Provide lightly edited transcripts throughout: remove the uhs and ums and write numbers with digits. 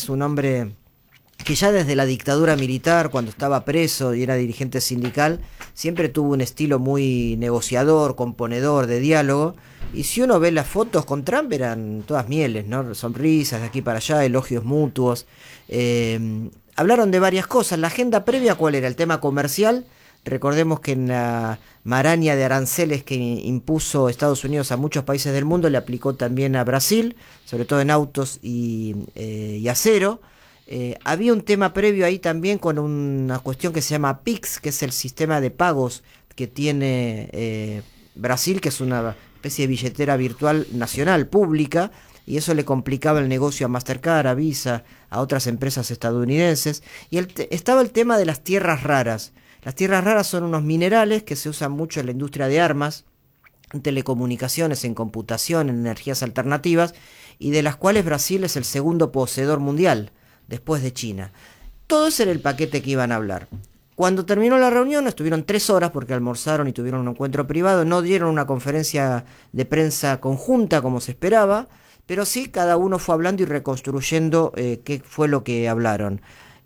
es un hombre que ya desde la dictadura militar, cuando estaba preso y era dirigente sindical, siempre tuvo un estilo muy negociador, componedor, de diálogo. Y si uno ve las fotos con Trump, eran todas mieles, ¿no? Sonrisas de aquí para allá, elogios mutuos. Hablaron de varias cosas. La agenda previa, ¿cuál era? El tema comercial. Recordemos que en la maraña de aranceles que impuso Estados Unidos a muchos países del mundo, le aplicó también a Brasil, sobre todo en autos y acero. Había un tema previo ahí también con una cuestión que se llama PIX, que es el sistema de pagos que tiene Brasil, que es una especie de billetera virtual nacional, pública, y eso le complicaba el negocio a Mastercard, a Visa, a otras empresas estadounidenses. Y estaba el tema de las tierras raras. Las tierras raras son unos minerales que se usan mucho en la industria de armas, en telecomunicaciones, en computación, en energías alternativas, y de las cuales Brasil es el segundo poseedor mundial, después de China. Todo ese era el paquete que iban a hablar. Cuando terminó la reunión, estuvieron 3 horas porque almorzaron y tuvieron un encuentro privado, no dieron una conferencia de prensa conjunta como se esperaba, pero sí cada uno fue hablando y reconstruyendo qué fue lo que hablaron.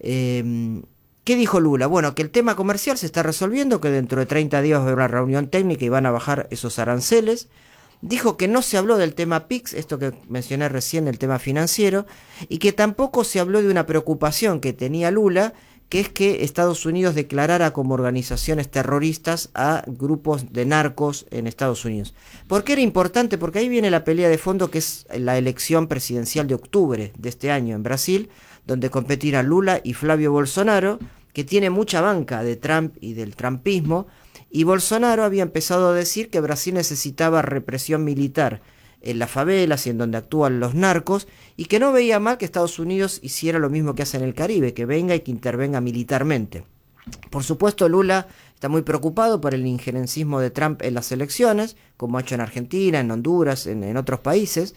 ¿Qué dijo Lula? Bueno, que el tema comercial se está resolviendo, que dentro de 30 días va a haber una reunión técnica y van a bajar esos aranceles. Dijo que no se habló del tema PIX, esto que mencioné recién, el tema financiero, y que tampoco se habló de una preocupación que tenía Lula, que es que Estados Unidos declarara como organizaciones terroristas a grupos de narcos en Estados Unidos. ¿Por qué era importante? Porque ahí viene la pelea de fondo, que es la elección presidencial de octubre de este año en Brasil, donde competirán Lula y Flavio Bolsonaro, que tiene mucha banca de Trump y del trumpismo, y Bolsonaro había empezado a decir que Brasil necesitaba represión militar en las favelas y en donde actúan los narcos, y que no veía mal que Estados Unidos hiciera lo mismo que hace en el Caribe, que venga y que intervenga militarmente. Por supuesto, Lula está muy preocupado por el injerencismo de Trump en las elecciones, como ha hecho en Argentina, en Honduras, en otros países,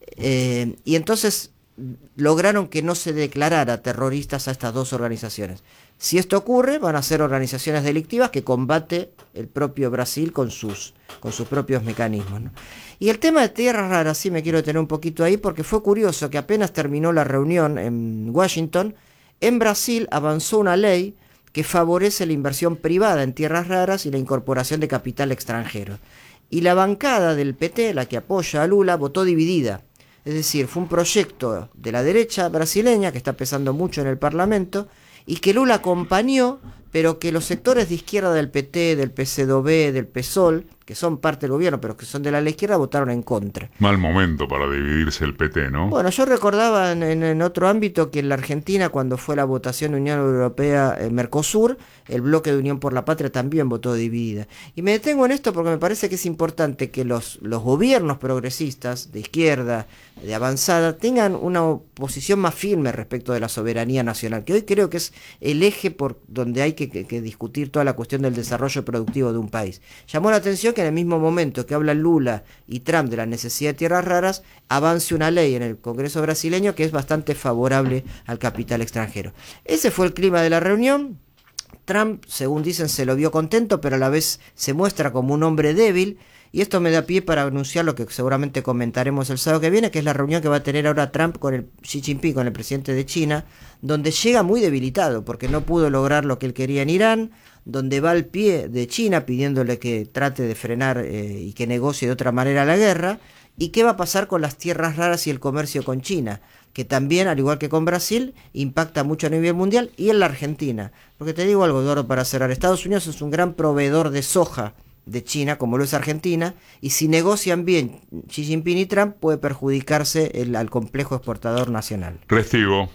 y entonces lograron que no se declarara terroristas a estas dos organizaciones. Si esto ocurre, van a ser organizaciones delictivas que combate el propio Brasil con sus propios mecanismos, ¿no? Y el tema de tierras raras, sí me quiero detener un poquito ahí, porque fue curioso que apenas terminó la reunión en Washington, en Brasil avanzó una ley que favorece la inversión privada en tierras raras y la incorporación de capital extranjero. Y la bancada del PT, la que apoya a Lula, votó dividida. Es decir, fue un proyecto de la derecha brasileña que está pesando mucho en el Parlamento y que Lula acompañó, pero que los sectores de izquierda del PT, del PCdoB, del PSOL, que son parte del gobierno, pero que son de la izquierda, votaron en contra. Mal momento para dividirse el PT, ¿no? Bueno, yo recordaba en otro ámbito que en la Argentina, cuando fue la votación de Unión Europea-Mercosur, el bloque de Unión por la Patria también votó dividida. Y me detengo en esto porque me parece que es importante que los gobiernos progresistas, de izquierda, de avanzada, tengan una posición más firme respecto de la soberanía nacional, que hoy creo que es el eje por donde hay que discutir toda la cuestión del desarrollo productivo de un país. Llamó la atención que en el mismo momento que hablan Lula y Trump de la necesidad de tierras raras, avance una ley en el Congreso brasileño que es bastante favorable al capital extranjero. Ese fue el clima de la reunión. Trump, según dicen, se lo vio contento, pero a la vez se muestra como un hombre débil. Y esto me da pie para anunciar lo que seguramente comentaremos el sábado que viene, que es la reunión que va a tener ahora Trump con el Xi Jinping, con el presidente de China, donde llega muy debilitado, porque no pudo lograr lo que él quería en Irán, donde va al pie de China pidiéndole que trate de frenar y que negocie de otra manera la guerra. ¿Y qué va a pasar con las tierras raras y el comercio con China? Que también, al igual que con Brasil, impacta mucho a nivel mundial y en la Argentina. Porque te digo algo, Eduardo, para cerrar. Estados Unidos es un gran proveedor de soja de China, como lo es Argentina, y si negocian bien Xi Jinping y Trump, puede perjudicarse al complejo exportador nacional. Recibo.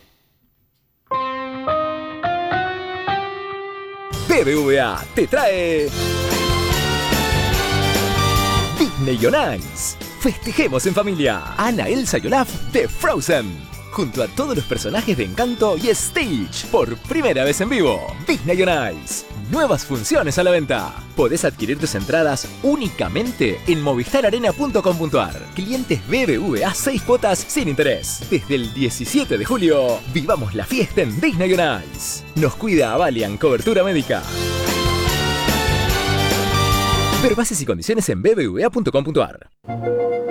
BBVA te trae Disney on Ice. Festejemos en familia. Anna, Elsa y Olaf de Frozen, junto a todos los personajes de Encanto y Stitch, por primera vez en vivo. Disney on Ice. Nuevas funciones a la venta. Podés adquirir tus entradas únicamente en movistararena.com.ar. Clientes BBVA 6 cuotas sin interés. Desde el 17 de julio, vivamos la fiesta en Disney on Ice. Nos cuida Avalian Cobertura Médica. Ver bases y condiciones en bbva.com.ar.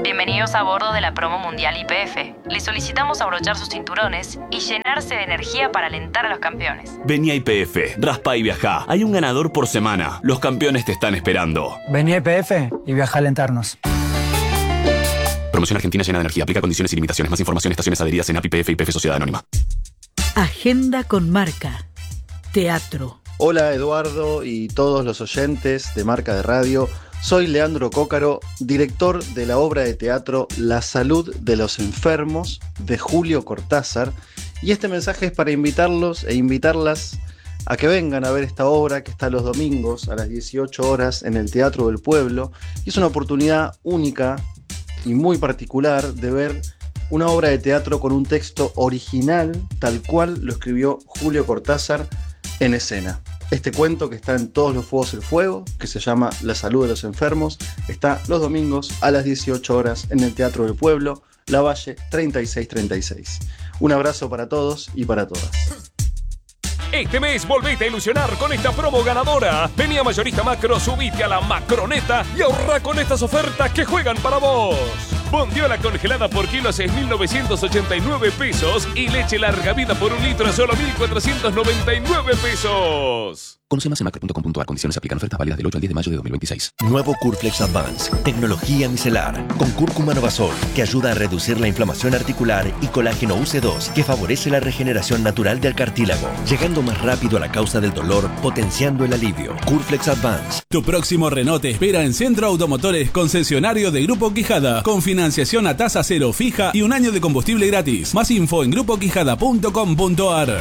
Bienvenidos a bordo de la promo mundial YPF. Les solicitamos abrochar sus cinturones y llenarse de energía para alentar a los campeones. Vení a YPF, raspa y viajá. Hay un ganador por semana. Los campeones te están esperando. Vení a YPF y viajá a alentarnos. Promoción Argentina llena de energía. Aplica condiciones y limitaciones. Más información en estaciones adheridas en API, YPF y YPF Sociedad Anónima. Agenda con Marca. Teatro. Hola Eduardo y todos los oyentes de Marca de Radio. Soy Leandro Cócaro, director de la obra de teatro La Salud de los Enfermos de Julio Cortázar, y este mensaje es para invitarlos e invitarlas a que vengan a ver esta obra que está los domingos a las 18 horas en el Teatro del Pueblo, y es una oportunidad única y muy particular de ver una obra de teatro con un texto original tal cual lo escribió Julio Cortázar en escena. Este cuento, que está en Todos los Fuegos el Fuego, que se llama La Salud de los Enfermos, está los domingos a las 18 horas en el Teatro del Pueblo, Lavalle 3636. Un abrazo para todos y para todas. Este mes volvete a ilusionar con esta promo ganadora. Vení a Mayorista Macro, subite a la Macroneta y ahorra con estas ofertas que juegan para vos. Bondiola congelada por kilo a 6.989 pesos y leche larga vida por 1 litro a solo 1.499 pesos. Conoce más en macro.com.ar. Condiciones aplican. Ofertas válidas del 8 al 10 de mayo de 2026. Nuevo Curflex Advance. Tecnología micelar. Con cúrcuma Novasol, que ayuda a reducir la inflamación articular, y colágeno UC2, que favorece la regeneración natural del cartílago, llegando más rápido a la causa del dolor, potenciando el alivio. Curflex Advance. Tu próximo Renault te espera en Centro Automotores, concesionario de Grupo Quijada, con financiación a tasa cero fija y 1 año de combustible gratis. Más info en grupoquijada.com.ar.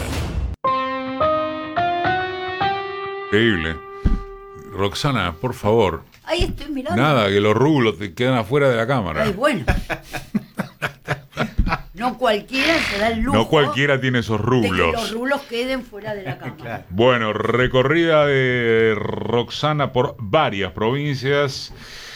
Increíble. Roxana, por favor. Ahí estoy mirando. Nada, que los rulos te quedan afuera de la cámara. Ay, bueno. No cualquiera se da el lujo. No cualquiera tiene esos rublos. De que los rulos queden fuera de la cámara. Claro. Bueno, recorrida de Roxana por varias provincias.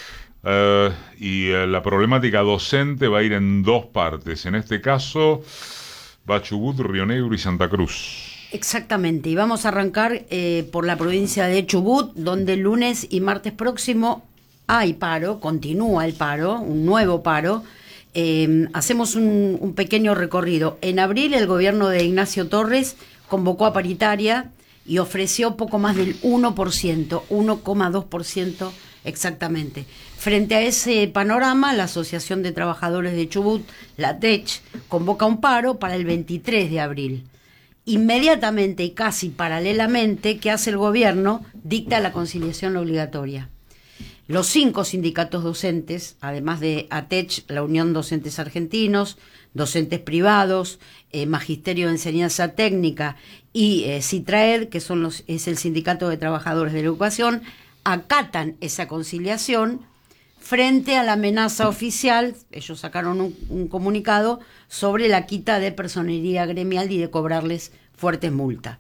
Y la problemática docente va a ir en 2 partes. En este caso, va Chubut, Río Negro y Santa Cruz. Exactamente, y vamos a arrancar por la provincia de Chubut, donde el lunes y martes próximo hay paro, continúa el paro, un nuevo paro. Hacemos un pequeño recorrido. En abril el gobierno de Ignacio Torres convocó a paritaria y ofreció poco más del 1%, 1,2% exactamente. Frente a ese panorama, la Asociación de Trabajadores de Chubut, la TECH, convoca un paro para el 23 de abril. Inmediatamente y casi paralelamente, ¿qué hace el gobierno? Dicta la conciliación obligatoria. Los 5 sindicatos docentes, además de ATECH, la Unión Docentes Argentinos, Docentes Privados, Magisterio de Enseñanza Técnica y CITRAED, que es el Sindicato de Trabajadores de la Educación, acatan esa conciliación frente a la amenaza oficial. Ellos sacaron un comunicado sobre la quita de personería gremial y de cobrarles fuertes multas.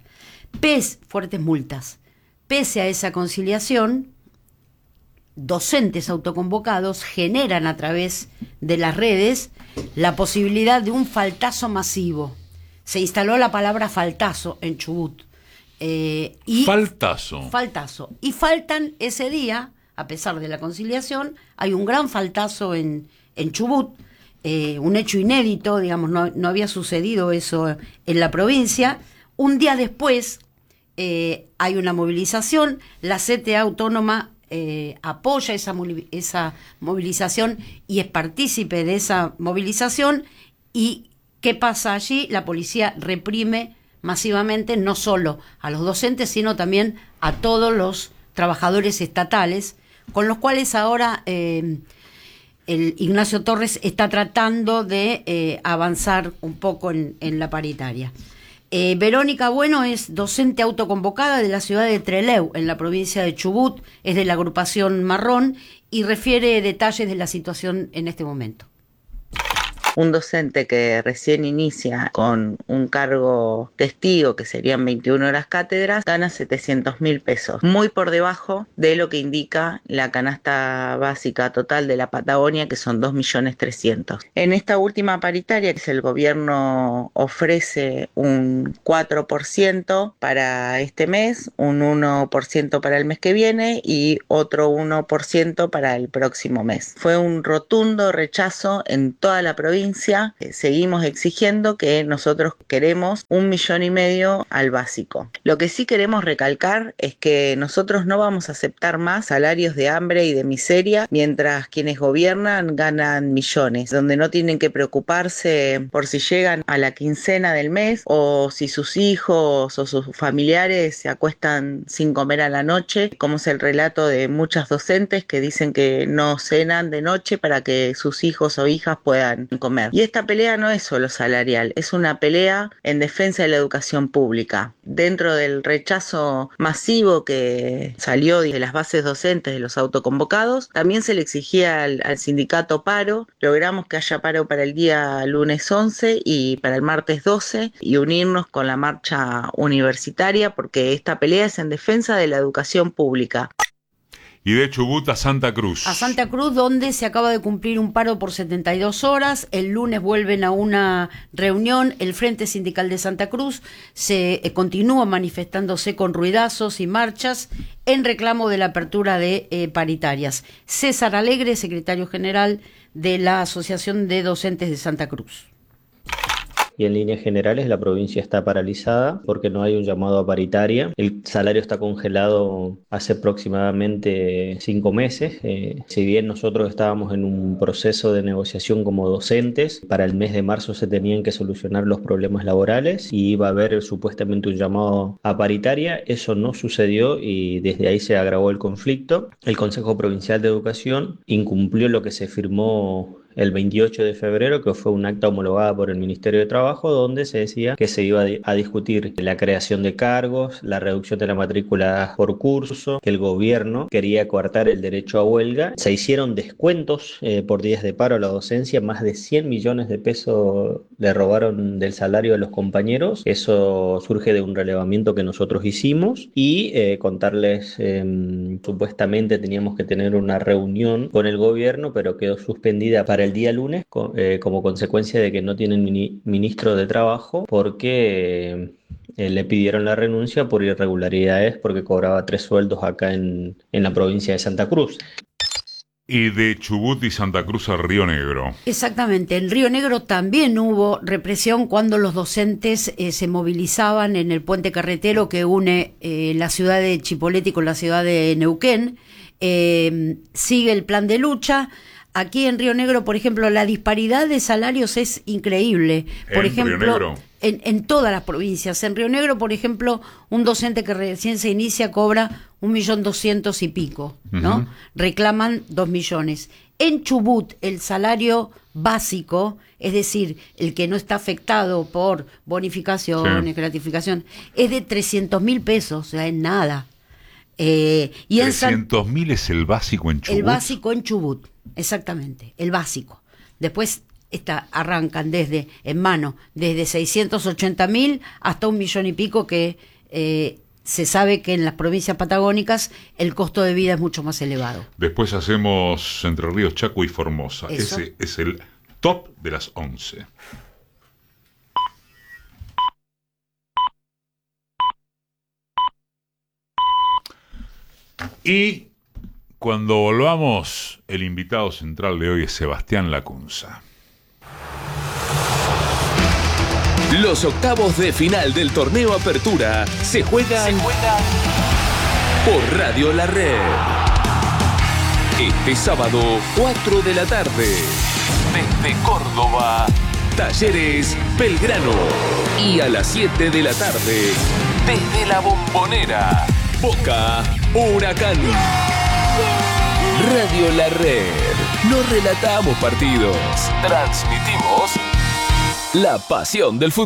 Pese a esa conciliación, docentes autoconvocados generan a través de las redes la posibilidad de un faltazo masivo. Se instaló la palabra faltazo en Chubut. Faltazo. Y faltan ese día, a pesar de la conciliación, hay un gran faltazo en Chubut, un hecho inédito, digamos, no había sucedido eso en la provincia. Un día después hay una movilización, la CTA Autónoma apoya esa movilización y es partícipe de esa movilización. ¿Y qué pasa allí? La policía reprime masivamente no solo a los docentes, sino también a todos los trabajadores estatales, con los cuales ahora el Ignacio Torres está tratando de avanzar un poco en la paritaria. Verónica Bueno es docente autoconvocada de la ciudad de Trelew, en la provincia de Chubut, es de la agrupación Marrón y refiere detalles de la situación en este momento. Un docente que recién inicia con un cargo testigo, que serían 21 horas cátedras, gana 700.000 pesos, muy por debajo de lo que indica la canasta básica total de la Patagonia, que son 2.300.000. En esta última paritaria, el gobierno ofrece un 4% para este mes, un 1% para el mes que viene y otro 1% para el próximo mes. Fue un rotundo rechazo en toda la provincia. Seguimos exigiendo que nosotros queremos 1,5 millones al básico. Lo que sí queremos recalcar es que nosotros no vamos a aceptar más salarios de hambre y de miseria mientras quienes gobiernan ganan millones, donde no tienen que preocuparse por si llegan a la quincena del mes o si sus hijos o sus familiares se acuestan sin comer a la noche, como es el relato de muchas docentes que dicen que no cenan de noche para que sus hijos o hijas puedan comer. Y esta pelea no es solo salarial, es una pelea en defensa de la educación pública. Dentro del rechazo masivo que salió de las bases docentes de los autoconvocados, también se le exigía al sindicato paro. Logramos que haya paro para el día lunes 11 y para el martes 12 y unirnos con la marcha universitaria, porque esta pelea es en defensa de la educación pública. Y de Chubut a Santa Cruz. A Santa Cruz, donde se acaba de cumplir un paro por 72 horas. El lunes vuelven a una reunión. El Frente Sindical de Santa Cruz se continúa manifestándose con ruidazos y marchas en reclamo de la apertura de paritarias. César Alegre, secretario general de la Asociación de Docentes de Santa Cruz. Y en líneas generales la provincia está paralizada porque no hay un llamado a paritaria. El salario está congelado hace aproximadamente 5 meses. Si bien nosotros estábamos en un proceso de negociación como docentes, para el mes de marzo se tenían que solucionar los problemas laborales y iba a haber supuestamente un llamado a paritaria. Eso no sucedió y desde ahí se agravó el conflicto. El Consejo Provincial de Educación incumplió lo que se firmó el 28 de febrero, que fue un acta homologada por el Ministerio de Trabajo, donde se decía que se iba a discutir la creación de cargos, la reducción de la matrícula por curso, que el gobierno quería coartar el derecho a huelga. Se hicieron descuentos por días de paro a la docencia, más de 100 millones de pesos le robaron del salario a los compañeros. Eso surge de un relevamiento que nosotros hicimos y contarles, supuestamente teníamos que tener una reunión con el gobierno, pero quedó suspendida para el día lunes como consecuencia de que no tienen ministro de trabajo porque le pidieron la renuncia por irregularidades porque cobraba 3 sueldos acá en la provincia de Santa Cruz. Y de Chubut y Santa Cruz a Río Negro. Exactamente, en Río Negro también hubo represión cuando los docentes se movilizaban en el puente carretero que une la ciudad de Chipoleti con la ciudad de Neuquén. Sigue el plan de lucha. Aquí en Río Negro, por ejemplo, la disparidad de salarios es increíble. Por ejemplo, Río Negro. En todas las provincias. En Río Negro, por ejemplo, un docente que recién se inicia cobra 1.200.000 y pico, ¿no? Uh-huh. Reclaman 2 millones. En Chubut, el salario básico, es decir, el que no está afectado por bonificaciones, gratificación, es de 300.000 pesos, o sea, es nada. Y 300.000 es el básico en Chubut. El básico en Chubut, exactamente, el básico. Después arrancan desde 680.000 hasta 1 millón y pico, que se sabe que en las provincias patagónicas el costo de vida es mucho más elevado. Después hacemos Entre Ríos, Chaco y Formosa. ¿Eso? Ese es el top de las 11. Y cuando volvamos, el invitado central de hoy es Sebastián Lacunza. Los octavos de final del torneo Apertura se juegan por Radio La Red. Este sábado, 4 de la tarde, desde Córdoba, Talleres Belgrano. Y a las 7 de la tarde, desde La Bombonera, Boca Huracán. Radio La Red. No relatamos partidos, transmitimos la pasión del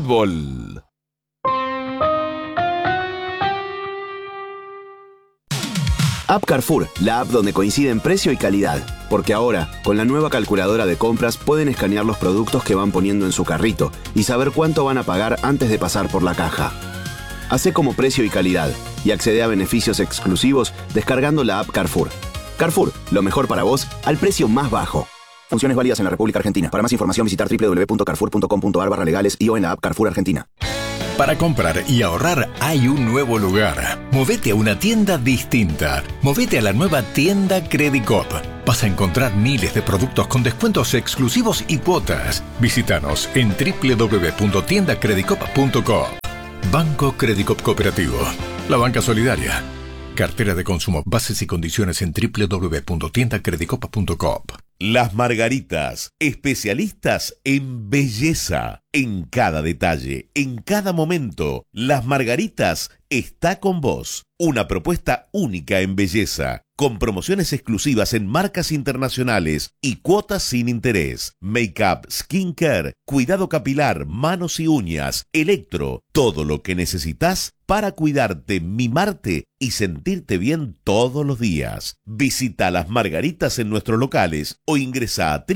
App Carrefour, la app donde coinciden precio y calidad. Porque ahora, con la nueva calculadora de compras, pueden escanear los productos que van poniendo en su carrito y saber cuánto van a pagar antes de pasar por la caja. Hacé como precio y calidad y accede a beneficios exclusivos descargando la app Carrefour. Carrefour, lo mejor para vos al precio más bajo. Funciones válidas en la República Argentina. Para más información visitar www.carrefour.com.ar/legales y o en la app Carrefour Argentina. Para comprar y ahorrar hay un nuevo lugar. Movete a una tienda distinta. Movete a la nueva tienda Credicop. Vas a encontrar miles de productos con descuentos exclusivos y cuotas. Visítanos en www.tiendacredicop.com. Banco Credicop Cooperativo. La banca solidaria. Cartera de consumo. Bases y condiciones en www.tiendacredicop.com. Las Margaritas, especialistas en belleza. En cada detalle, en cada momento, Las Margaritas está con vos. Una propuesta única en belleza, con promociones exclusivas en marcas internacionales y cuotas sin interés. Make-up, skincare, cuidado capilar, manos y uñas, electro, todo lo que necesitas para cuidarte, mimarte y sentirte bien todos los días. Visita Las Margaritas en nuestros locales o ingresa a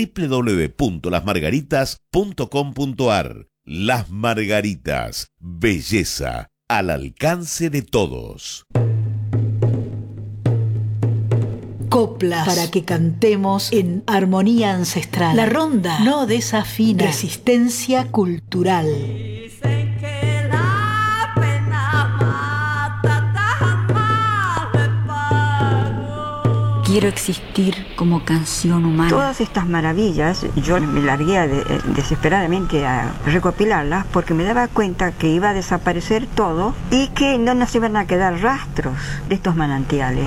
www.lasmargaritas.com.ar. Las Margaritas, belleza al alcance de todos. Coplas para que cantemos en armonía ancestral. La ronda no desafina. Resistencia cultural. Quiero existir como canción humana. Todas estas maravillas, yo me largué desesperadamente a recopilarlas porque me daba cuenta que iba a desaparecer todo y que no nos iban a quedar rastros de estos manantiales.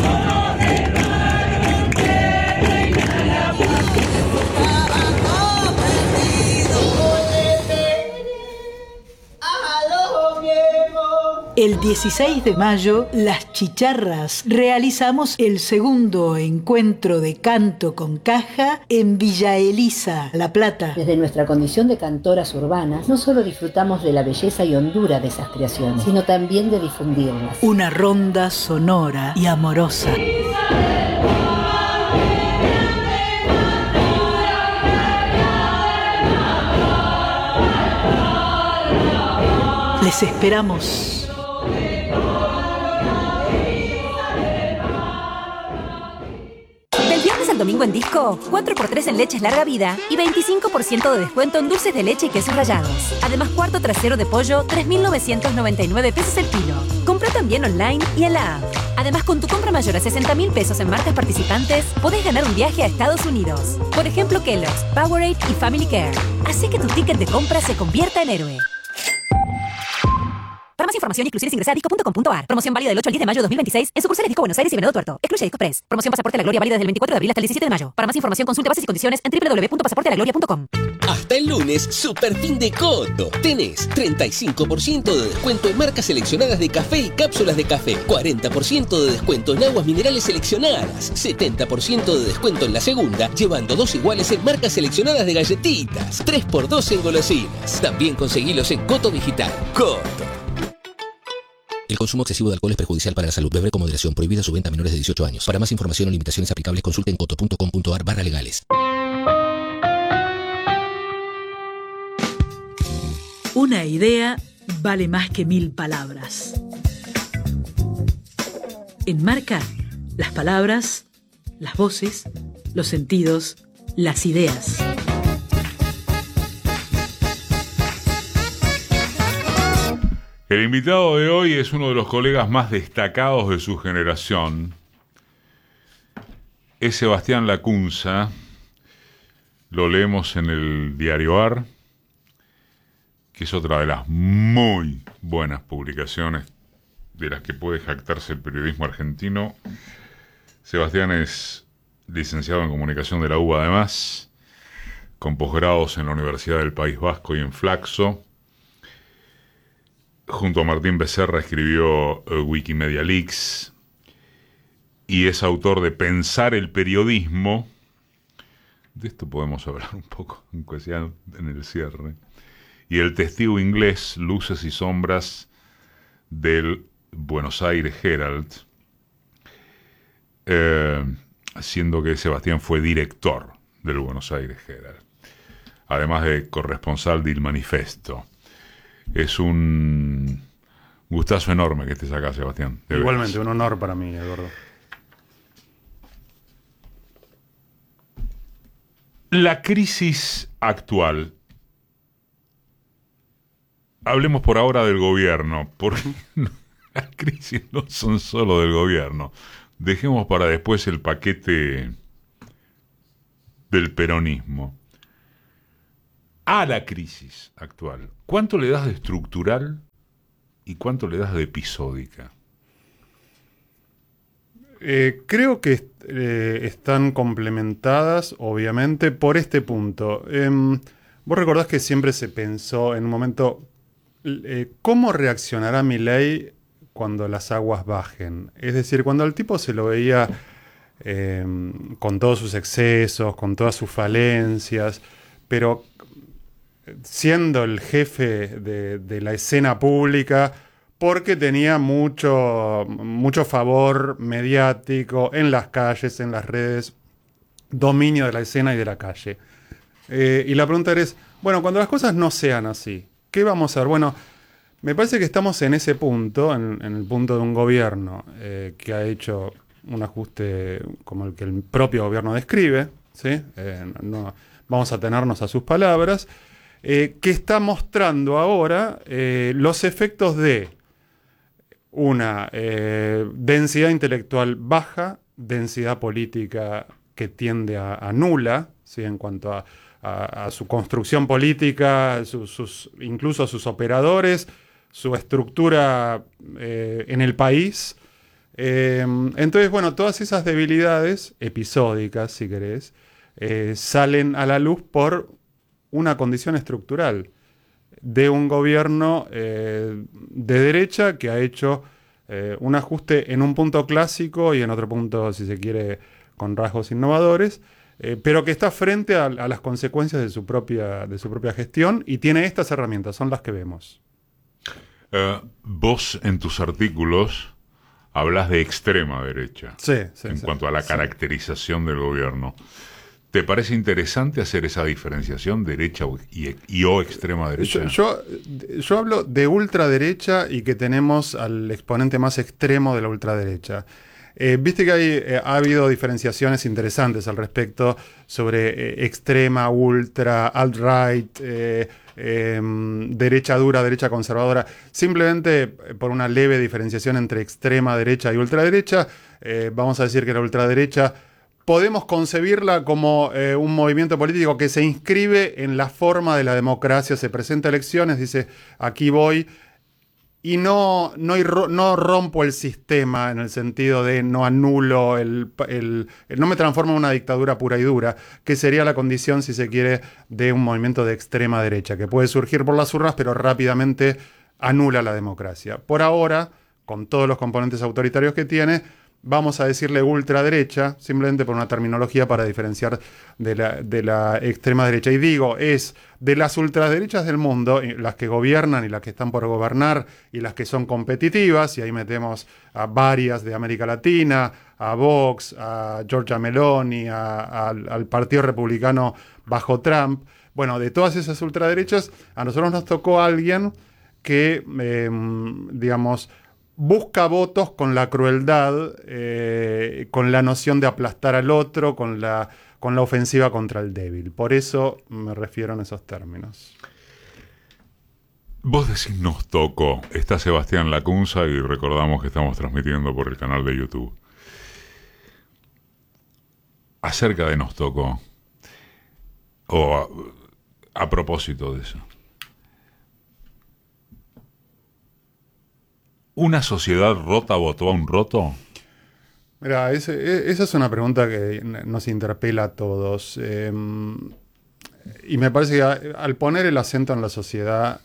El 16 de mayo, Las Chicharras realizamos el segundo encuentro de canto con caja en Villa Elisa, La Plata. Desde nuestra condición de cantoras urbanas, no solo disfrutamos de la belleza y hondura de esas creaciones, sino también de difundirlas. Una ronda sonora y amorosa. Les esperamos. Del viernes al domingo en Disco, 4x3 en leches larga vida y 25% de descuento en dulces de leche y quesos rallados. Además, cuarto trasero de pollo, 3.999 pesos el kilo. Compra también online y en la app. Además, con tu compra mayor a 60.000 pesos en marcas participantes, podés ganar un viaje a Estados Unidos. Por ejemplo, Kellogg's, Powerade y Family Care. Así que tu ticket de compra se convierta en héroe. Para más información y exclusiones ingresa a disco.com.ar. Promoción válida del 8 al 10 de mayo de 2026 en sucursales Disco Buenos Aires y Venado Tuerto. Excluye Disco Press. Promoción Pasaporte a la Gloria válida desde el 24 de abril hasta el 17 de mayo. Para más información consulte bases y condiciones en www.pasaportealagloria.com. Hasta el lunes, super fin de Coto. Tenés 35% de descuento en marcas seleccionadas de café y cápsulas de café. 40% de descuento en aguas minerales seleccionadas. 70% de descuento en la segunda, llevando 2 iguales en marcas seleccionadas de galletitas. 3x2 en golosinas. También conseguilos en Coto Digital. Coto. El consumo excesivo de alcohol es perjudicial para la salud. Beber con moderación. Prohibida su venta a menores de 18 años. Para más información o limitaciones aplicables, consulte en coto.com.ar/legales. Una idea vale más que 1000 palabras. En Marca, las palabras, las voces, los sentidos, las ideas. El invitado de hoy es uno de los colegas más destacados de su generación. Es Sebastián Lacunza. Lo leemos en el Diario AR, que es otra de las muy buenas publicaciones de las que puede jactarse el periodismo argentino. Sebastián es licenciado en Comunicación de la UBA, además, con posgrados en la Universidad del País Vasco y en Flaxo. Junto a Martín Becerra escribió Wikimedia Leaks y es autor de Pensar el periodismo. De esto podemos hablar un poco, aunque sea en el cierre. Y El testigo inglés, luces y sombras del Buenos Aires Herald. siendo que Sebastián fue director del Buenos Aires Herald, además de corresponsal del Manifesto. Es un gustazo enorme que estés acá, Sebastián. Igualmente, un honor para mí, Eduardo. La crisis actual. Hablemos por ahora del gobierno, porque las crisis no son solo del gobierno. Dejemos para después el paquete del peronismo. A la crisis actual, ¿cuánto le das de estructural y cuánto le das de episódica? Creo que están complementadas, obviamente, por este punto. Vos recordás que siempre se pensó en un momento, ¿cómo reaccionará Milei cuando las aguas bajen? Es decir, cuando al tipo se lo veía con todos sus excesos, con todas sus falencias, pero siendo el jefe de la escena pública, porque tenía mucho favor mediático en las calles, en las redes, dominio de la escena y de la calle. Y la pregunta es, bueno, cuando las cosas no sean así, ¿qué vamos a hacer? Bueno, me parece que estamos en ese punto, en el punto de un gobierno que ha hecho un ajuste como el que el propio gobierno describe, ¿sí? No, vamos a tenernos a sus palabras, que está mostrando ahora los efectos de una densidad intelectual baja, densidad política que tiende a nula, ¿sí? En cuanto a su construcción política, incluso a sus operadores, su estructura en el país. Entonces, bueno, todas esas debilidades episódicas, si querés, salen a la luz por una condición estructural de un gobierno de derecha que ha hecho un ajuste en un punto clásico y en otro punto, si se quiere, con rasgos innovadores, pero que está frente a las consecuencias de su propia gestión y tiene estas herramientas, son las que vemos. Vos en tus artículos hablas de extrema derecha en cuanto a la caracterización del gobierno. ¿Te parece interesante hacer esa diferenciación derecha y o extrema derecha? Yo hablo de ultraderecha y que tenemos al exponente más extremo de la ultraderecha. Viste que ha habido diferenciaciones interesantes al respecto sobre extrema, ultra, alt-right, derecha dura, derecha conservadora. Simplemente por una leve diferenciación entre extrema derecha y ultraderecha, vamos a decir que la ultraderecha podemos concebirla como un movimiento político que se inscribe en la forma de la democracia, se presenta a elecciones, dice, aquí voy, y no rompo el sistema en el sentido de no anulo, no me transformo en una dictadura pura y dura, que sería la condición, si se quiere, de un movimiento de extrema derecha, que puede surgir por las urnas, pero rápidamente anula la democracia. Por ahora, con todos los componentes autoritarios que tiene, vamos a decirle ultraderecha, simplemente por una terminología para diferenciar de la extrema derecha. Y digo, es de las ultraderechas del mundo, las que gobiernan y las que están por gobernar y las que son competitivas, y ahí metemos a varias de América Latina, a Vox, a Giorgia Meloni, al Partido Republicano bajo Trump. Bueno, de todas esas ultraderechas, a nosotros nos tocó alguien que, digamos, busca votos con la crueldad, con la noción de aplastar al otro, con la ofensiva contra el débil. Por eso me refiero en esos términos. Vos decís nos tocó. Está Sebastián Lacunza y recordamos que estamos transmitiendo por el canal de YouTube. Acerca de nos tocó, o a propósito de eso. ¿Una sociedad rota votó a un roto? Mira, esa es una pregunta que nos interpela a todos. Y me parece que al poner el acento en la sociedad,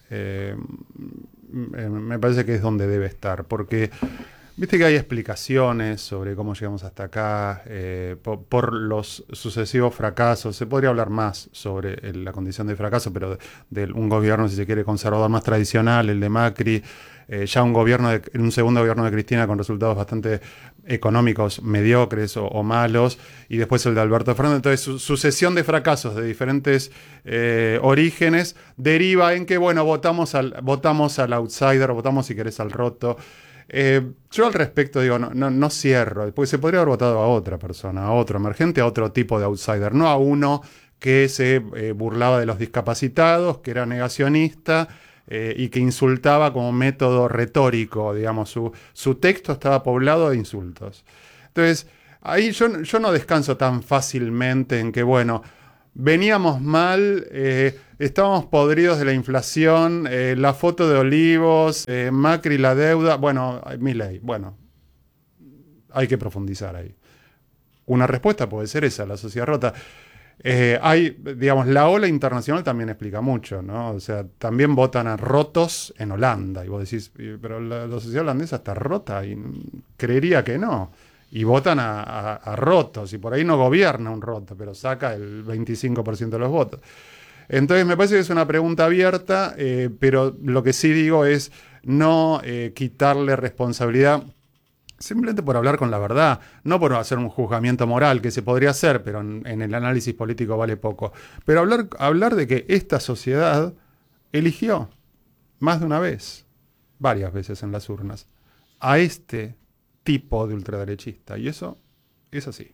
me parece que es donde debe estar. Porque viste que hay explicaciones sobre cómo llegamos hasta acá, por los sucesivos fracasos. Se podría hablar más sobre la condición de fracaso, pero de un gobierno, si se quiere, conservador más tradicional, el de Macri, ya un segundo gobierno de Cristina con resultados bastante económicos mediocres o malos, y después el de Alberto Fernández. Entonces, su sucesión de fracasos de diferentes orígenes deriva en que, bueno, votamos al outsider, votamos, si querés, al roto. Yo al respecto digo, no cierro, porque se podría haber votado a otra persona, a otro emergente, a otro tipo de outsider, no a uno que se burlaba de los discapacitados, que era negacionista y que insultaba como método retórico, digamos, su texto estaba poblado de insultos. Entonces, ahí yo no descanso tan fácilmente en que, bueno, veníamos mal, estábamos podridos de la inflación, la foto de Olivos, Macri, la deuda, bueno, Milei, bueno, hay que profundizar ahí. Una respuesta puede ser esa, la sociedad rota. Digamos, la ola internacional también explica mucho, ¿no? O sea, también votan a rotos en Holanda, y vos decís, pero la sociedad holandesa está rota, y creería que no. Y votan a rotos, y por ahí no gobierna un roto, pero saca el 25% de los votos. Entonces me parece que es una pregunta abierta, pero lo que sí digo es no quitarle responsabilidad simplemente por hablar con la verdad, no por hacer un juzgamiento moral, que se podría hacer, pero en el análisis político vale poco. Pero hablar de que esta sociedad eligió más de una vez, varias veces en las urnas, a este tipo de ultraderechista, y eso es así.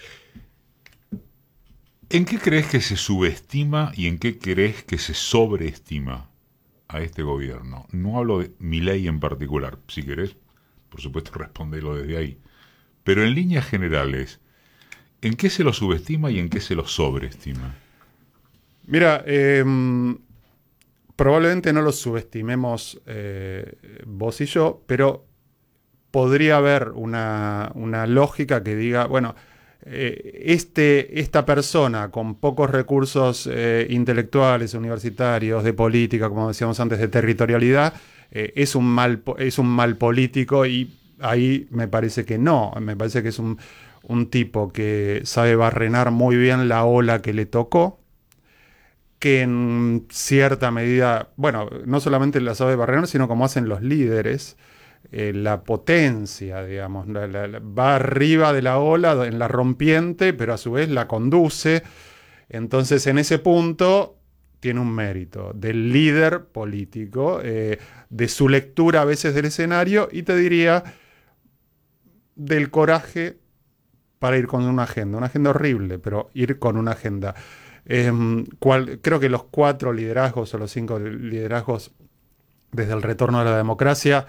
¿En qué crees que se subestima y en qué crees que se sobreestima a este gobierno? No hablo de Milei en particular, si querés, por supuesto, respondelo desde ahí. Pero en líneas generales, ¿en qué se lo subestima y en qué se lo sobreestima? Mira, probablemente no lo subestimemos vos y yo, pero podría haber una lógica que diga, bueno, esta persona con pocos recursos intelectuales, universitarios, de política, como decíamos antes, de territorialidad, es un mal político, y ahí me parece que no. Me parece que es un tipo que sabe barrenar muy bien la ola que le tocó, que en cierta medida, bueno, no solamente la sabe barrenar, sino como hacen los líderes, la potencia, digamos, va arriba de la ola, en la rompiente, pero a su vez la conduce. Entonces, en ese punto tiene un mérito del líder político, de su lectura a veces del escenario, y te diría del coraje para ir con una agenda horrible, pero ir con una agenda. Creo que los 4 liderazgos o los 5 liderazgos desde el retorno a la democracia,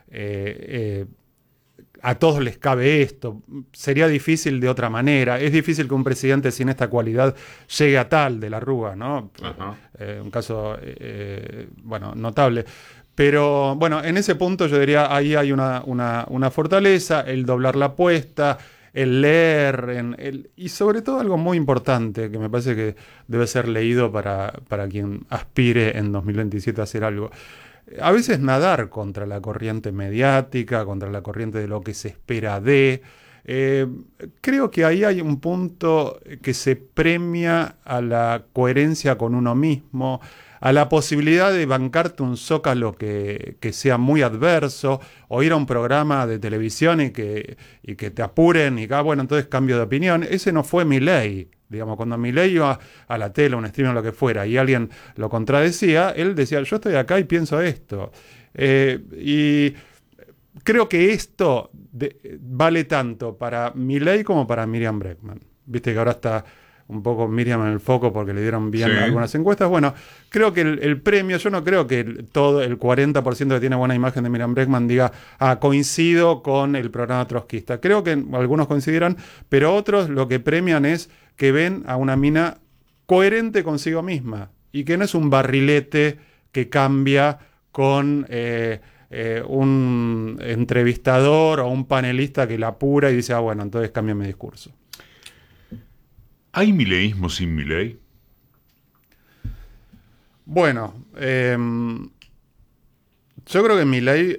a todos les cabe esto. Sería difícil de otra manera. Es difícil que un presidente sin esta cualidad llegue a tal, de la Rúa, ¿no? Un caso, bueno, notable. Pero, bueno, en ese punto yo diría, ahí hay una fortaleza, el doblar la apuesta, el leer, y sobre todo algo muy importante, que me parece que debe ser leído para quien aspire en 2027 a hacer algo. A veces nadar contra la corriente mediática, contra la corriente de lo que se espera de. Creo que ahí hay un punto que se premia a la coherencia con uno mismo, a la posibilidad de bancarte un zócalo que sea muy adverso, o ir a un programa de televisión y que te apuren y bueno, entonces cambio de opinión. Ese no fue Milei. Digamos, cuando Milei iba a la tele, un stream o lo que fuera, y alguien lo contradecía, él decía, yo estoy acá y pienso esto. Y creo que esto vale tanto para Milei como para Miriam Bregman. Viste que ahora está un poco Miriam en el foco porque le dieron bien algunas encuestas. Bueno, creo que el premio, yo no creo que todo el 40% que tiene buena imagen de Miriam Bregman diga, coincido con el programa trotskista. Creo que algunos coincidirán, pero otros lo que premian es que ven a una mina coherente consigo misma, y que no es un barrilete que cambia con un entrevistador o un panelista que la apura y dice, bueno, entonces cambia mi discurso. ¿Hay mileísmo sin Milei? Bueno, yo creo que Milei,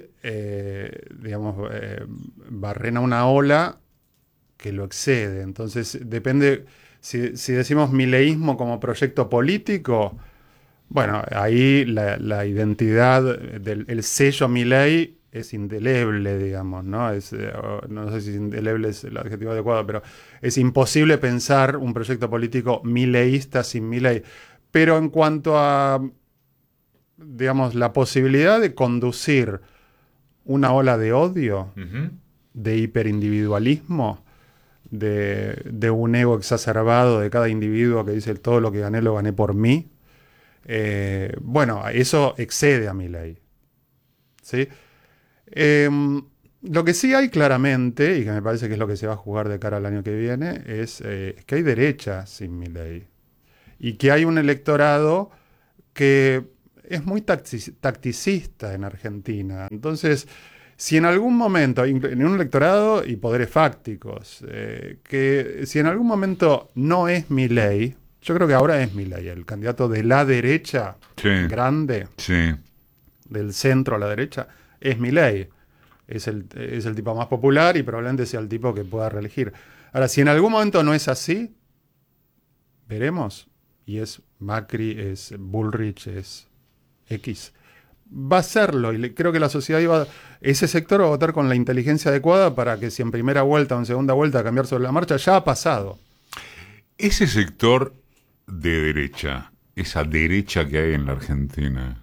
barrena una ola que lo excede. Entonces, depende, si decimos mileísmo como proyecto político, Bueno, ahí la identidad el sello Milei es indeleble, digamos, ¿no? No sé si indeleble es el adjetivo adecuado, pero es imposible pensar un proyecto político mileísta sin Milei. Pero en cuanto a, digamos, la posibilidad de conducir una ola de odio, de hiperindividualismo, de un ego exacerbado de cada individuo que dice todo lo que gané lo gané por mí, bueno, eso excede a Milei, ¿sí? Lo que sí hay claramente, y que me parece que es lo que se va a jugar de cara al año que viene, es que hay derecha sin Milei. Y que hay un electorado que es muy tacticista en Argentina. Entonces, si en algún momento, en un electorado y poderes fácticos, que si en algún momento no es Milei, yo creo que ahora es Milei, el candidato de la derecha grande, del centro a la derecha, es Milei. Es el tipo más popular y probablemente sea el tipo que pueda reelegir. Ahora, si en algún momento no es así, veremos. Y es Macri, es Bullrich, es X. Va a serlo, y creo que la sociedad ese sector va a votar con la inteligencia adecuada para que si en primera vuelta o en segunda vuelta cambiar sobre la marcha, ya ha pasado. Ese sector de derecha, esa derecha que hay en la Argentina,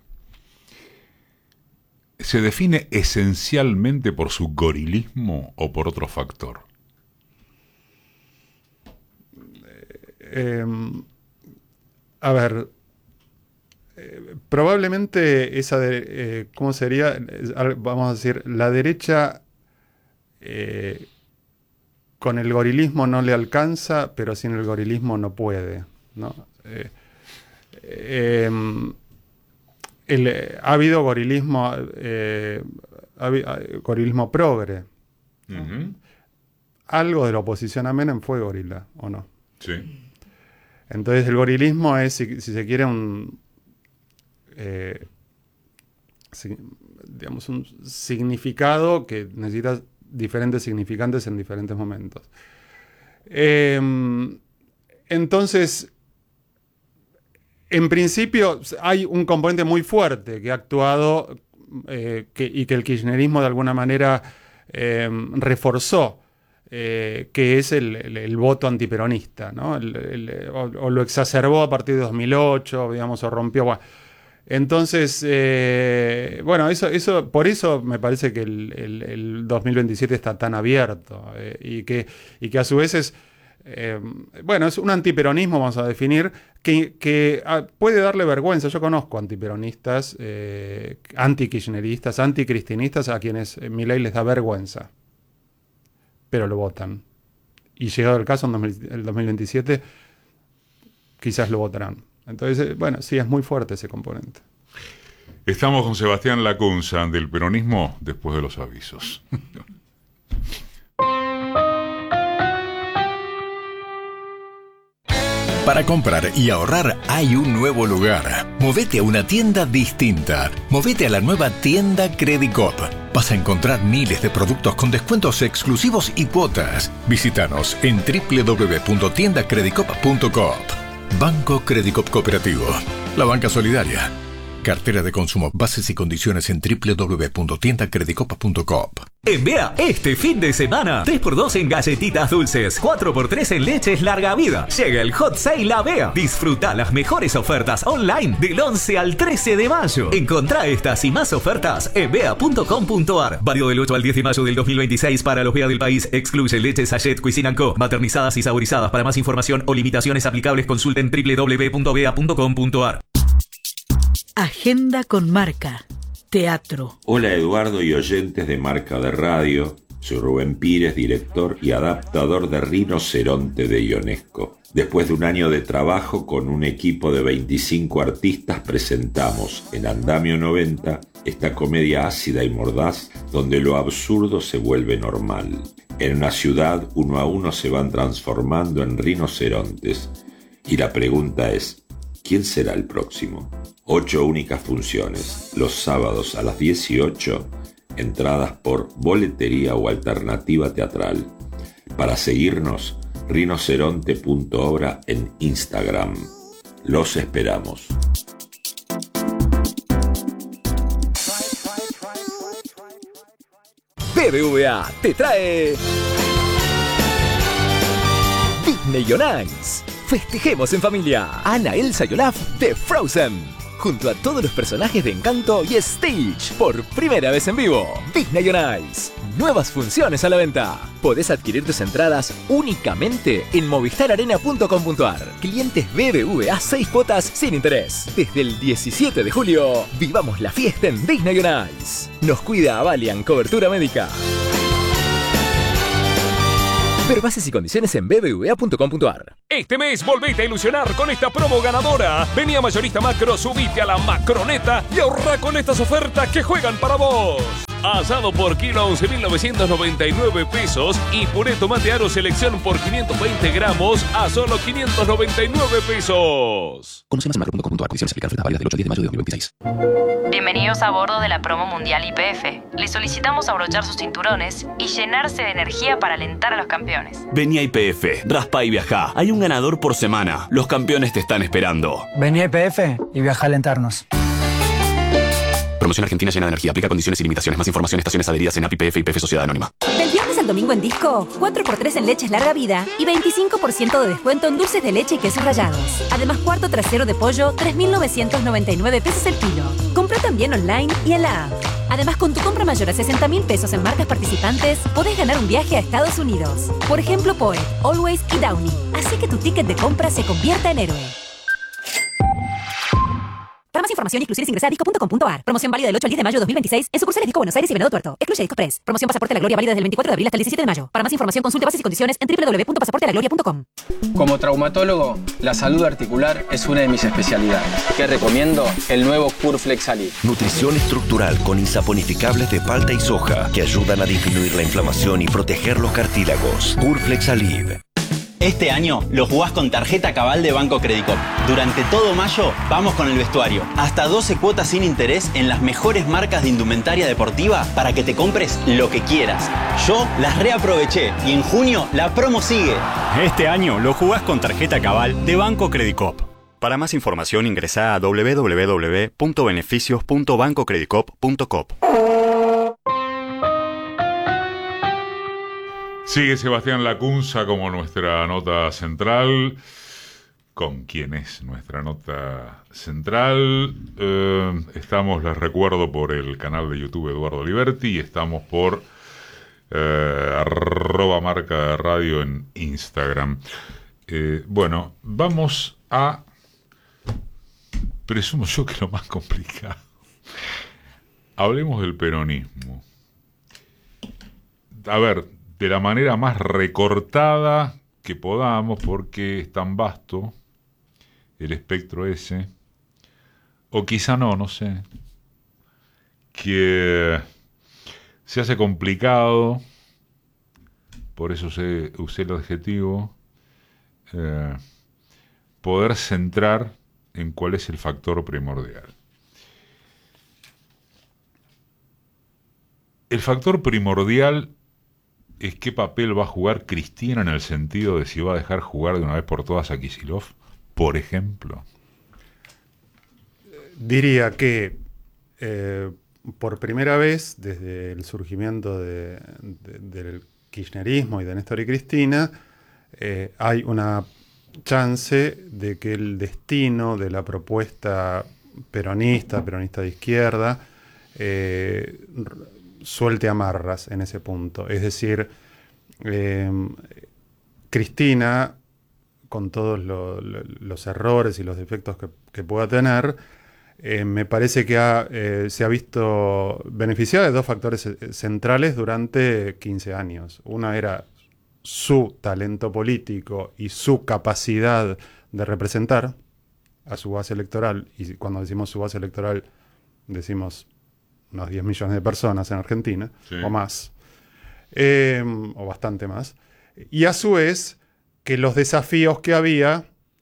¿se define esencialmente por su gorilismo o por otro factor? A ver, probablemente esa ¿cómo sería? Vamos a decir, la derecha con el gorilismo no le alcanza, pero sin el gorilismo no puede, ¿no? Ha habido gorilismo, gorilismo progre, ¿no? Algo de la oposición a Menem fue gorila, ¿o no? Sí. Entonces el gorilismo es, si se quiere, digamos, un significado que necesita diferentes significantes en diferentes momentos. Entonces, en principio hay un componente muy fuerte que ha actuado y que el kirchnerismo de alguna manera reforzó, que es el voto antiperonista, ¿no? O lo exacerbó a partir de 2008, digamos, o rompió. Bueno. Entonces, bueno, eso, por eso me parece que el 2027 está tan abierto, y que a su vez es, bueno, es un antiperonismo, vamos a definir, que puede darle vergüenza. Yo conozco antiperonistas, antikirchneristas, anticristinistas a quienes Milei les da vergüenza, pero lo votan. Y llegado el caso, en el 2027, quizás lo votarán. Entonces, bueno, sí, es muy fuerte ese componente. Estamos con Sebastián Lacunza, del peronismo, después de los avisos. Para comprar y ahorrar hay un nuevo lugar. Movete a una tienda distinta. Movete a la nueva tienda Credicop. Vas a encontrar miles de productos con descuentos exclusivos y cuotas. Visítanos en www.tiendacredicop.coop. Banco Credicop Cooperativo. La banca solidaria. Cartera de consumo. Bases y condiciones en www.tiendacredicop.coop. En Bea, este fin de semana, 3x2 en galletitas dulces, 4x3 en leches larga vida. Llega el Hot Sale a Bea. Disfruta las mejores ofertas online del 11 al 13 de mayo. Encontrá estas y más ofertas en bea.com.ar. Válido del 8 al 10 de mayo del 2026 para los Bea del país. Excluye leches Sachet Cuisine & Co. Maternizadas y saborizadas. Para más información o limitaciones aplicables, consulten www.bea.com.ar. Agenda con Marca. Teatro. Hola Eduardo y oyentes de Marca de Radio. Soy Rubén Pires, director y adaptador de Rinoceronte de Ionesco. Después de un año de trabajo con un equipo de 25 artistas, presentamos en Andamio 90 esta comedia ácida y mordaz donde lo absurdo se vuelve normal. En una ciudad, uno a uno se van transformando en rinocerontes. Y la pregunta es, ¿quién será el próximo? 8 únicas funciones, los sábados a las 18, entradas por boletería o alternativa teatral. Para seguirnos, rinoceronte.obra en Instagram. Los esperamos. BBVA te trae Disney on Ice. Festejemos en familia. Ana, Elsa y Olaf de Frozen. Junto a todos los personajes de Encanto y Stitch. Por primera vez en vivo. Disney on Ice. Nuevas funciones a la venta. Podés adquirir tus entradas únicamente en movistararena.com.ar. Clientes BBVA 6 cuotas sin interés. Desde el 17 de julio, vivamos la fiesta en Disney on Ice. Nos cuida Avalian Cobertura Médica. Ver bases y condiciones en bbva.com.ar. Este mes volvete a ilusionar con esta promo ganadora. Vení a Mayorista Macro, subite a la Macroneta y ahorra con estas ofertas que juegan para vos. Asado por kilo a 11.999 pesos y puré tomate aro selección por 520 gramos a solo 599 pesos. Conoce más en macro.com.ar. Condiciones aplican. Ofertas válidas del 8 al 10 de mayo de 2026. Bienvenidos a bordo de la promo mundial YPF. Les solicitamos abrochar sus cinturones y llenarse de energía para alentar a los campeones. Vení a YPF, raspa y viajá. Hay un ganador por semana. Los campeones te están esperando. Vení a YPF y viaja a alentarnos. Promoción argentina llena de energía. Aplica condiciones y limitaciones. Más información, estaciones adheridas en API, PF y PF Sociedad Anónima. Del viernes al domingo en Disco, 4x3 en leches larga vida y 25% de descuento en dulces de leche y quesos rallados. Además, cuarto trasero de pollo, 3.999 pesos el kilo. Compra también online y en la app. Además, con tu compra mayor a 60.000 pesos en marcas participantes, podés ganar un viaje a Estados Unidos. Por ejemplo, Poet, Always y Downy. Así que tu ticket de compra se convierta en héroe. Para más información y exclusiones ingresa a disco.com.ar. Promoción válida del 8 al 10 de mayo de 2026 en sucursales Disco Buenos Aires y Venado Tuerto. Excluye Disco Press. Promoción Pasaporte a la Gloria válida desde el 24 de abril hasta el 17 de mayo. Para más información consulte bases y condiciones en www.pasaportealagloria.com. Como traumatólogo, la salud articular es una de mis especialidades. ¿Qué recomiendo? El nuevo Curflex Alib. Nutrición estructural con insaponificables de palta y soja que ayudan a disminuir la inflamación y proteger los cartílagos. Curflex Alib. Este año lo jugás con tarjeta Cabal de Banco Credicop. Durante todo mayo vamos con el vestuario. Hasta 12 cuotas sin interés en las mejores marcas de indumentaria deportiva para que te compres lo que quieras. Yo las reaproveché y en junio la promo sigue. Este año lo jugás con tarjeta Cabal de Banco Credicop. Para más información ingresa a www.beneficios.bancocredicop.com. Sigue Sebastián Lacunza como nuestra nota central. ¿Con quién es nuestra nota central? Estamos, les recuerdo, por el canal de YouTube Eduardo Liberti y estamos por @marca de radio en Instagram. Bueno, vamos a... Presumo yo que lo más complicado. Hablemos del peronismo. A ver, de la manera más recortada que podamos, porque es tan vasto el espectro ese, o quizá no sé, que se hace complicado, por eso usé el adjetivo, poder centrar en cuál es el factor primordial. El factor primordial es qué papel va a jugar Cristina en el sentido de si va a dejar jugar de una vez por todas a Kicillof, por ejemplo. Diría que por primera vez desde el surgimiento del kirchnerismo y de Néstor y Cristina hay una chance de que el destino de la propuesta peronista de izquierda suelte amarras en ese punto. Es decir, Cristina, con todos los errores y los defectos que pueda tener, me parece que se ha visto beneficiada de dos factores centrales durante 15 años. Una era su talento político y su capacidad de representar a su base electoral, y cuando decimos su base electoral decimos unos 10 millones de personas en Argentina, sí, o más, o bastante más, y a su vez que los desafíos que había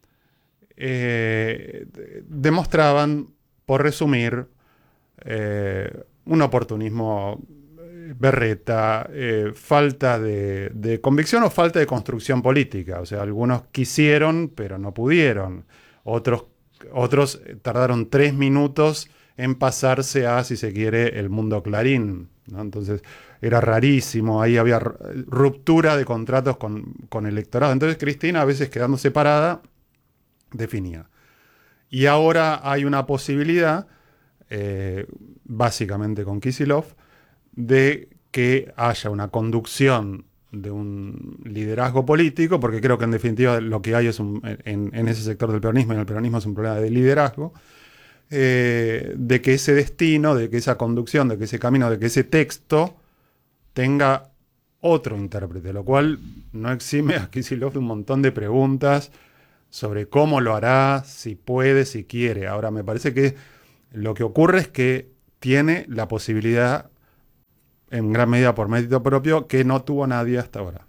demostraban, por resumir, un oportunismo berreta, falta de convicción o falta de construcción política. O sea, algunos quisieron pero no pudieron, otros tardaron 3 minutos en pasarse a, si se quiere, el mundo Clarín, ¿no? Entonces era rarísimo, ahí había ruptura de contratos con el electorado. Entonces Cristina, a veces quedando separada, definía. Y ahora hay una posibilidad, básicamente con Kicillof, de que haya una conducción de un liderazgo político, porque creo que en definitiva lo que hay es en ese sector del peronismo, y en el peronismo es un problema de liderazgo, de que ese destino, de que esa conducción, de que ese camino, de que ese texto tenga otro intérprete, lo cual no exime a Kicillof de un montón de preguntas sobre cómo lo hará, si puede, si quiere. Ahora, me parece que lo que ocurre es que tiene la posibilidad, en gran medida por mérito propio, que no tuvo nadie hasta ahora.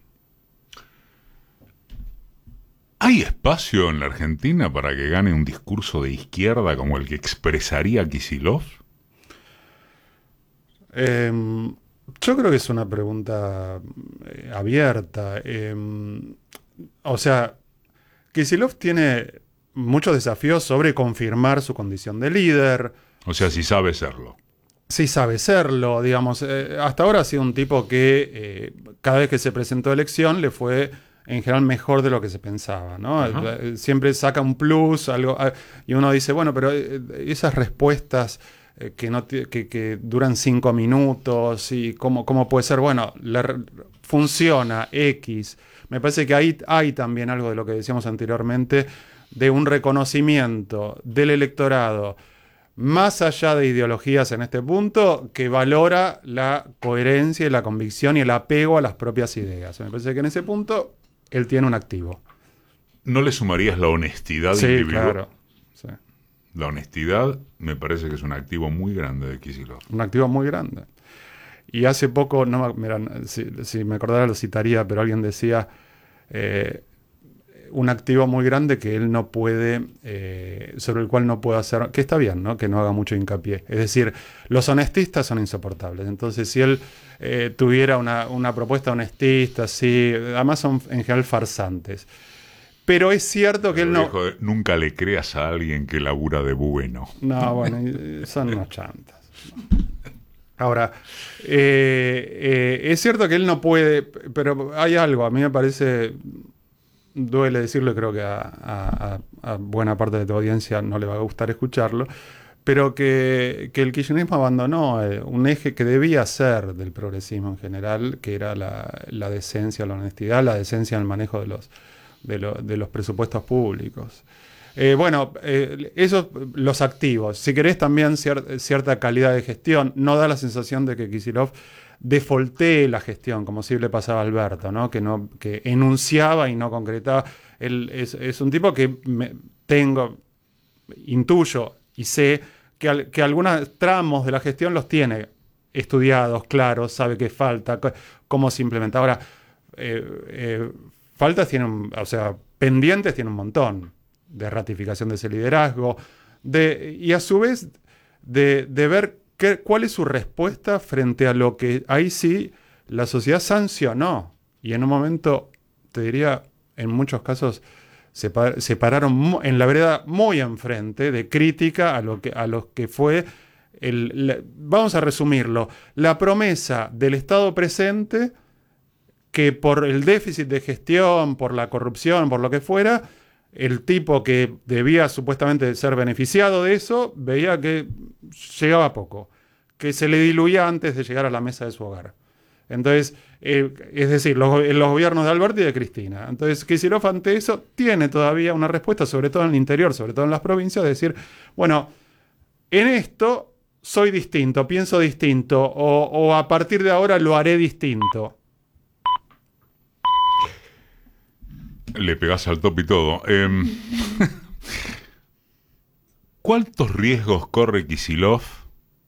¿Hay espacio en la Argentina para que gane un discurso de izquierda como el que expresaría Kicillof? Yo creo que es una pregunta abierta. O sea, Kicillof tiene muchos desafíos sobre confirmar su condición de líder. O sea, si sabe serlo. Sí sabe serlo, digamos. Hasta ahora ha sido un tipo que cada vez que se presentó a elección le fue en general mejor de lo que se pensaba, ¿no? Siempre saca un plus, algo, y uno dice, bueno, pero esas respuestas que duran 5 minutos, y ¿cómo puede ser? Bueno, funciona, X. Me parece que ahí hay también algo de lo que decíamos anteriormente, de un reconocimiento del electorado, más allá de ideologías en este punto, que valora la coherencia y la convicción y el apego a las propias ideas. Me parece que en ese punto él tiene un activo. ¿No le sumarías la honestidad individual? Claro. Sí. La honestidad me parece que es un activo muy grande de Kicillof. Un activo muy grande. Y hace poco, si me acordara lo citaría, pero alguien decía un activo muy grande que él no puede, sobre el cual no puede hacer, que está bien, ¿no? Que no haga mucho hincapié. Es decir, los honestistas son insoportables. Entonces, si él tuviera una propuesta honestista, sí, además son en general farsantes. Pero es cierto que él no... Viejo, nunca le creas a alguien que labura de bueno. No, bueno, son unos chantas. Ahora, es cierto que él no puede, pero hay algo, a mí me parece, duele decirlo, y creo que a buena parte de tu audiencia no le va a gustar escucharlo, pero que el kirchnerismo abandonó un eje que debía ser del progresismo en general, que era la decencia, la honestidad, la decencia en el manejo de los presupuestos públicos. Esos, los activos. Si querés también cierta calidad de gestión. No da la sensación de que Kicillof defaultee la gestión, como sí le pasaba a Alberto, ¿no? Que enunciaba y no concretaba. Él es un tipo que intuyo y sé que algunos tramos de la gestión los tiene estudiados, claros, sabe qué falta, cómo se implementa. Ahora, faltas tienen, pendientes tiene un montón, de ratificación de ese liderazgo, y a su vez de ver cuál es su respuesta frente a lo que ahí sí la sociedad sancionó, y en un momento, te diría, en muchos casos se pararon en la vereda muy enfrente de crítica a lo que fue vamos a resumirlo, la promesa del Estado presente, que por el déficit de gestión, por la corrupción, por lo que fuera, el tipo que debía supuestamente ser beneficiado de eso, veía que llegaba poco, que se le diluía antes de llegar a la mesa de su hogar. Entonces, es decir, los gobiernos de Alberto y de Cristina. Entonces, Kicillof ante eso tiene todavía una respuesta, sobre todo en el interior, sobre todo en las provincias, de decir, bueno, en esto soy distinto, pienso distinto, o a partir de ahora lo haré distinto. Le pegás al top y todo. ¿Cuántos riesgos corre Kicillof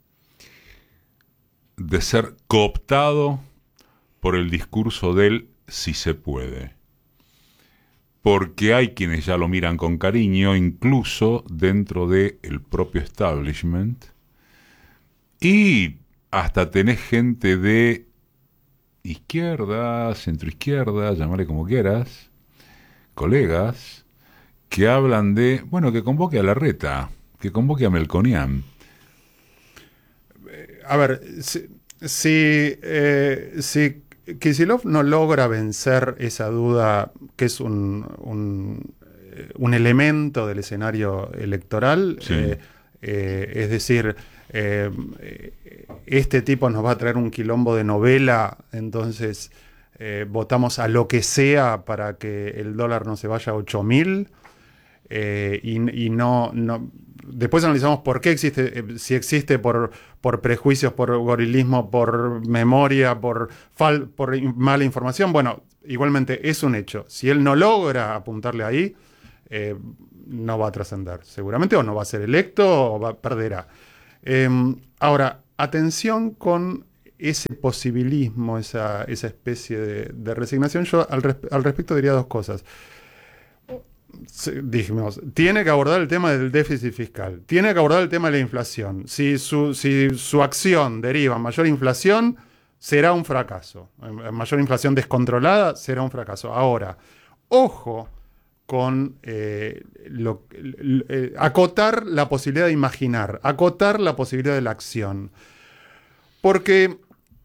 de ser cooptado por el discurso del sí se puede? Porque hay quienes ya lo miran con cariño, incluso dentro del propio establishment, y hasta tenés gente de izquierda, centroizquierda, llamarle como quieras, colegas, que hablan de, que convoque a Larreta, que convoque a Melconian. A ver, Si Kicillof no logra vencer esa duda, que es un elemento del escenario electoral, Sí. es decir, este tipo nos va a traer un quilombo de novela, entonces votamos a lo que sea para que el dólar no se vaya a 8.000, y no después analizamos por qué existe, si existe por prejuicios, por gorilismo, por memoria, por mala información. Bueno, igualmente es un hecho. Si él no logra apuntarle ahí, no va a trascender, seguramente, o no va a ser electo o perderá. Ahora, atención con ese posibilismo, esa especie de resignación. Yo al respecto diría dos cosas. Dijimos, tiene que abordar el tema del déficit fiscal, tiene que abordar el tema de la inflación. Si su acción deriva en mayor inflación, será un fracaso. En mayor inflación descontrolada, será un fracaso. Ahora, ojo con acotar la posibilidad de imaginar, acotar la posibilidad de la acción. Porque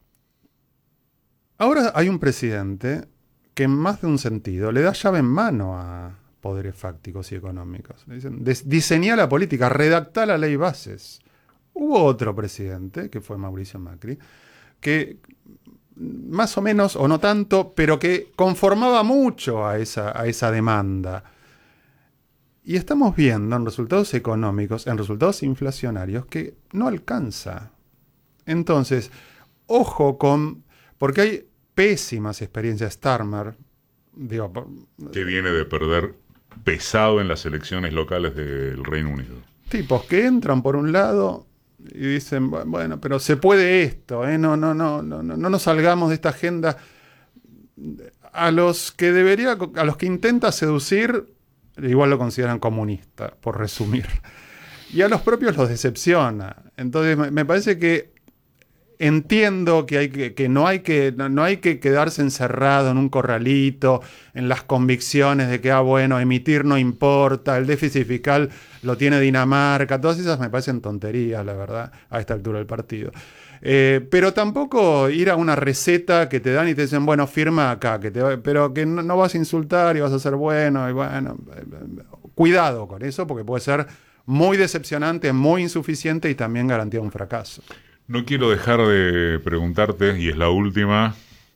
ahora hay un presidente que en más de un sentido le da llave en mano a poderes fácticos y económicos. Le dicen, diseñá la política, redactá la ley bases. Hubo otro presidente, que fue Mauricio Macri, que más o menos, o no tanto, pero que conformaba mucho a esa demanda. Y estamos viendo en resultados económicos, en resultados inflacionarios, que no alcanza. Entonces, ojo porque hay pésimas experiencias. Starmer, que viene de perder pesado en las elecciones locales del Reino Unido. Tipos que entran por un lado y dicen, bueno, pero se puede esto, no nos salgamos de esta agenda. A los que intenta seducir, igual lo consideran comunista, por resumir. Y a los propios los decepciona. Entonces me parece que entiendo que no hay que quedarse encerrado en un corralito, en las convicciones de que, bueno, emitir no importa, el déficit fiscal lo tiene Dinamarca. Todas esas me parecen tonterías, la verdad, a esta altura del partido. Pero tampoco ir a una receta que te dan y te dicen, bueno, firma acá, pero que no vas a insultar y vas a ser bueno. Y bueno, cuidado con eso, porque puede ser muy decepcionante, muy insuficiente y también garantía un fracaso. No quiero dejar de preguntarte, y es la última,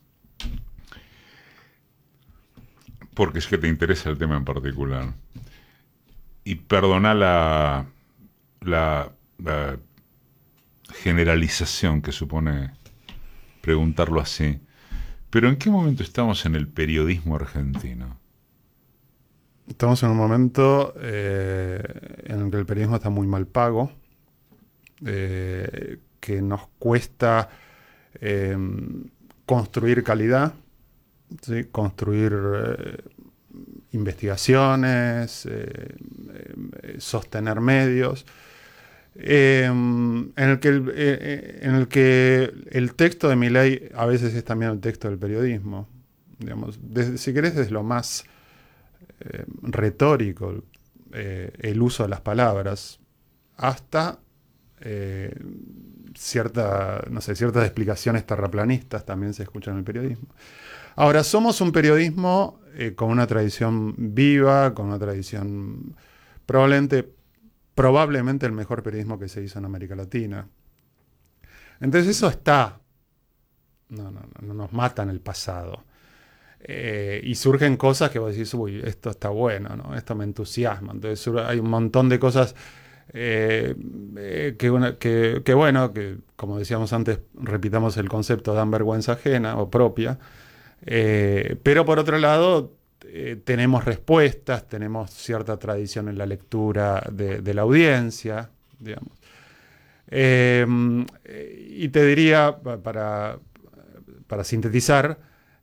porque es que te interesa el tema en particular. Y perdona la generalización que supone preguntarlo así, pero ¿en qué momento estamos en el periodismo argentino? Estamos en un momento en el que el periodismo está muy mal pago, que nos cuesta construir calidad, ¿sí? Construir investigaciones, sostener medios, en el que el texto de Milei a veces es también el texto del periodismo. Digamos, si querés, desde lo más retórico, el uso de las palabras, hasta ciertas explicaciones terraplanistas también se escuchan en el periodismo. Ahora, somos un periodismo con una tradición viva, con una tradición probablemente el mejor periodismo que se hizo en América Latina. Entonces eso está. No nos mata en el pasado. Y surgen cosas que vos decís, uy, esto está bueno, ¿no? Esto me entusiasma. Entonces hay un montón de cosas que como decíamos antes, repitamos el concepto, dan vergüenza ajena o propia, pero por otro lado tenemos respuestas, tenemos cierta tradición en la lectura de la audiencia, digamos. Y te diría, para sintetizar,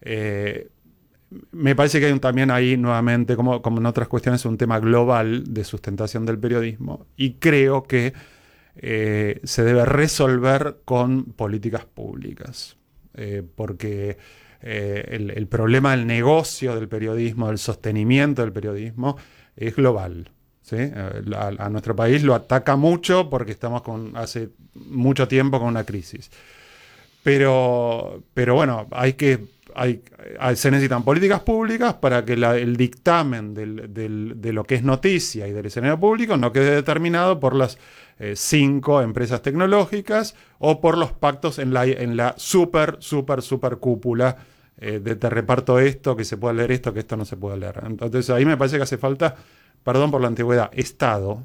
me parece que hay también ahí, nuevamente, como en otras cuestiones, un tema global de sustentación del periodismo, y creo que se debe resolver con políticas públicas, porque el problema del negocio del periodismo, del sostenimiento del periodismo, es global, ¿sí? A nuestro país lo ataca mucho porque estamos hace mucho tiempo con una crisis. Pero bueno, se necesitan políticas públicas para que el dictamen de lo que es noticia y del escenario público no quede determinado por las 5 empresas tecnológicas o por los pactos en la super cúpula de te reparto esto, que se pueda leer esto, que esto no se pueda leer. Entonces ahí me parece que hace falta, perdón por la antigüedad, Estado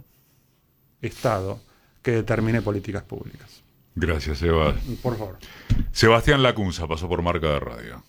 que determine políticas públicas. Gracias, Eva. Por favor. Sebastián Lacunza pasó por Marca de Radio.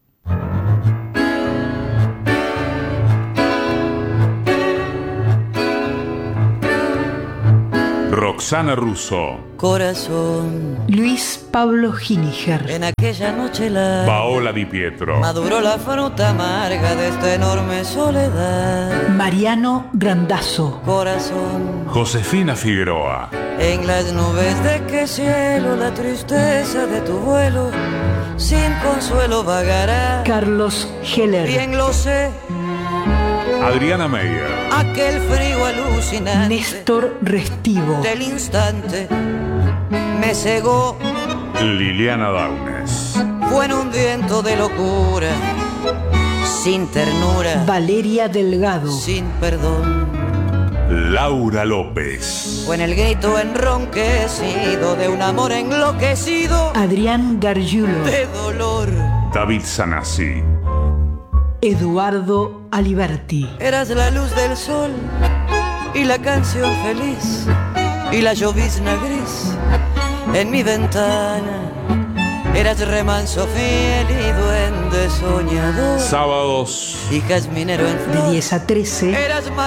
Roxana Russo. Corazón. Luis Pablo Giniger. En aquella noche Paola Di Pietro. maduró la fruta amarga de esta enorme soledad. Mariano Randazzo. Corazón. Josefina Figueroa. En las nubes de qué cielo la tristeza de tu vuelo sin consuelo vagará. Carlos Heller. Bien lo sé. Adriana Meyer. Aquel frío alucinante Néstor Restivo. del instante me cegó. Liliana Daunes. Fue en un viento de locura, sin ternura, Valeria Delgado. sin perdón. Laura López. Fue en el grito enronquecido de un amor enloquecido Adrián Gargiulo. de dolor. David Sanasi. Eduardo Aliberti. Eras la luz del sol y la canción feliz y la llovizna gris en mi ventana. Eras remanso fiel y duende soñador. Sábados y jazminero en flor. De 10 a 13. Eras